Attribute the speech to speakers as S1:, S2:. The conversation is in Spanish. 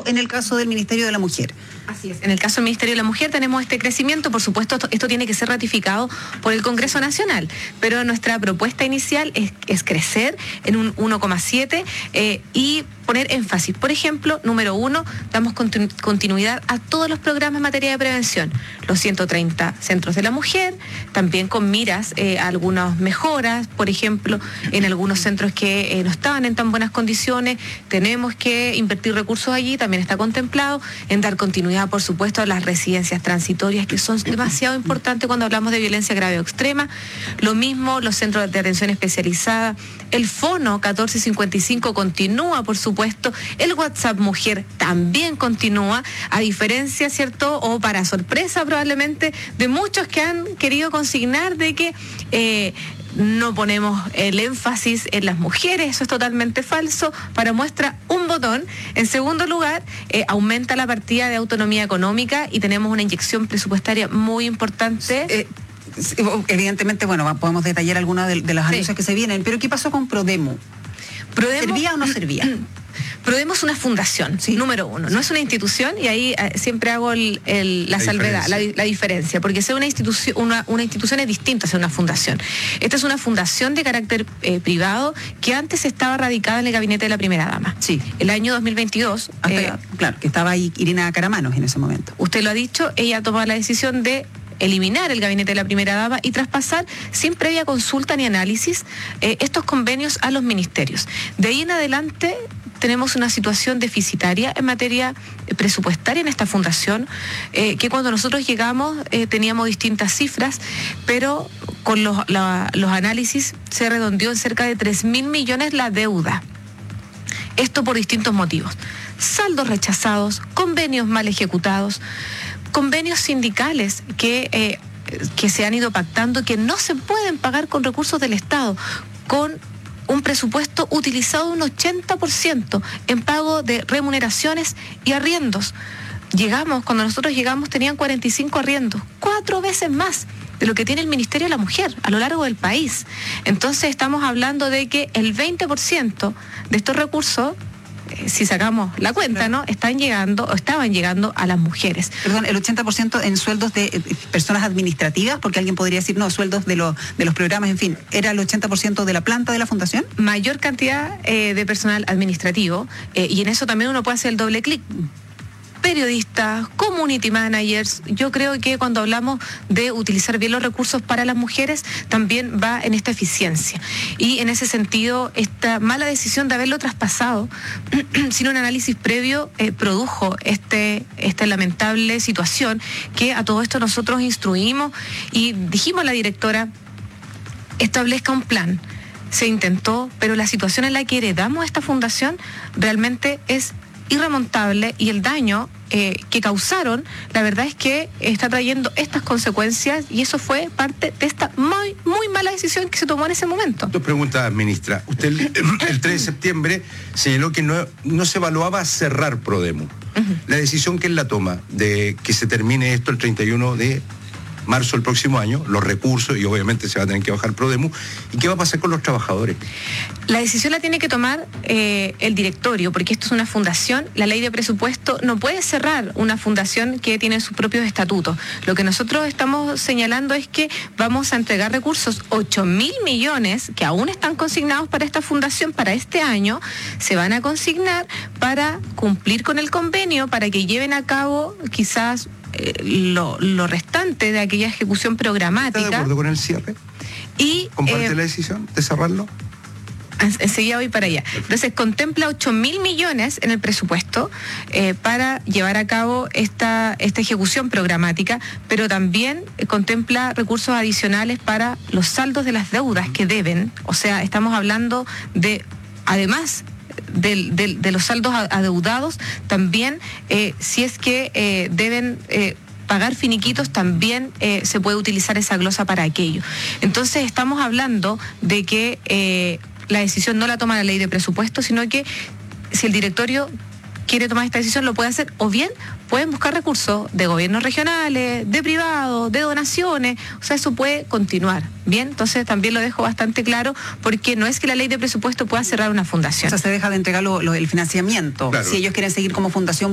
S1: en el caso del Ministerio de la Mujer.
S2: Así es. En el caso del Ministerio de la Mujer tenemos este crecimiento. Por supuesto, esto tiene que ser ratificado por el Congreso Nacional, pero nuestra propuesta inicial es crecer en un 1,7 y poner énfasis. Por ejemplo, número 1, damos continuidad a todos los programas en materia de prevención. Los 130 centros de la mujer, también con miras a algunas mejoras. Por ejemplo, en algunos centros que no estaban en tan buenas condiciones, tenemos que invertir recursos allí, también está contemplado, en dar continuidad, por supuesto, a las residencias transitorias, que son demasiado importantes cuando hablamos de violencia grave o extrema. Lo mismo, los centros de atención especializada. El Fono 1455 continúa, por supuesto. El WhatsApp Mujer también continúa, a diferencia, ¿cierto?, o para sorpresa probablemente de muchos que han querido consignar de que no ponemos el énfasis en las mujeres. Eso es totalmente falso. Para muestra, un botón. En segundo lugar, aumenta la partida de autonomía económica y tenemos una inyección presupuestaria muy importante.
S1: Evidentemente, bueno, podemos detallar algunas de las anuncios que se vienen, pero ¿qué pasó con Prodemo? ¿Servía o no servía?
S2: Prodemo es una fundación, número 1, no es una institución, y ahí siempre hago la salvedad, la diferencia, porque ser una institución es distinta a ser una fundación. Esta es una fundación de carácter privado que antes estaba radicada en el gabinete de la primera dama. Sí. El año 2022...
S1: claro, que estaba ahí Irina Caramanos en ese momento.
S2: Usted lo ha dicho, ella tomó la decisión de eliminar el gabinete de la primera dama y traspasar sin previa consulta ni análisis estos convenios a los ministerios. De ahí en adelante tenemos una situación deficitaria en materia presupuestaria en esta fundación, que cuando nosotros llegamos teníamos distintas cifras, pero con los análisis se redondeó en cerca de 3.000 millones la deuda. Esto por distintos motivos. Saldos rechazados, convenios mal ejecutados, convenios sindicales que se han ido pactando, que no se pueden pagar con recursos del Estado, con un presupuesto utilizado un 80% en pago de remuneraciones y arriendos. Cuando nosotros llegamos tenían 45 arriendos, 4 veces más de lo que tiene el Ministerio de la Mujer a lo largo del país. Entonces estamos hablando de que el 20% de estos recursos, si sacamos la cuenta, ¿no?, estaban llegando a las mujeres.
S1: Perdón, el 80% en sueldos de personas administrativas, porque alguien podría decir, no, sueldos de los programas, en fin, ¿era el 80% de la planta de la fundación?
S2: Mayor cantidad de personal administrativo, y en eso también uno puede hacer el doble clic. Periodistas, community managers. Yo creo que cuando hablamos de utilizar bien los recursos para las mujeres, también va en esta eficiencia. Y en ese sentido, esta mala decisión de haberlo traspasado sin un análisis previo produjo esta lamentable situación, que a todo esto nosotros instruimos y dijimos a la directora: establezca un plan. Se intentó, pero la situación en la que heredamos esta fundación realmente es irremontable, y el daño que causaron, la verdad es que está trayendo estas consecuencias, y eso fue parte de esta muy, muy mala decisión que se tomó en ese momento.
S3: Dos preguntas, ministra. Usted el 3 de septiembre señaló que no se evaluaba cerrar Prodemo. La decisión que él la toma de que se termine esto el 31 de marzo del próximo año, los recursos, y obviamente se va a tener que bajar Prodemo, ¿y qué va a pasar con los trabajadores?
S2: La decisión la tiene que tomar el directorio, porque esto es una fundación. La ley de presupuesto no puede cerrar una fundación que tiene sus propios estatutos. Lo que nosotros estamos señalando es que vamos a entregar recursos, 8.000 millones que aún están consignados para esta fundación para este año, se van a consignar para cumplir con el convenio, para que lleven a cabo quizás lo restante de aquella ejecución programática.
S3: ¿Está de acuerdo con el cierre? ¿Comparte la decisión de cerrarlo?
S2: Enseguida voy para allá. Entonces contempla 8.000 millones en el presupuesto para llevar a cabo esta ejecución programática, pero también contempla recursos adicionales para los saldos de las deudas que deben. O sea, estamos hablando de, además de los saldos adeudados, también si es que deben pagar finiquitos, también se puede utilizar esa glosa para aquello. Entonces estamos hablando de que la decisión no la toma la ley de presupuesto, sino que si el directorio quiere tomar esta decisión, lo puede hacer, o bien pueden buscar recursos de gobiernos regionales, de privados, de donaciones. O sea, eso puede continuar. Bien, entonces también lo dejo bastante claro, porque no es que la ley de presupuesto pueda cerrar una fundación.
S1: O sea, se deja de entregar el financiamiento. Claro. Si ellos quieren seguir como fundación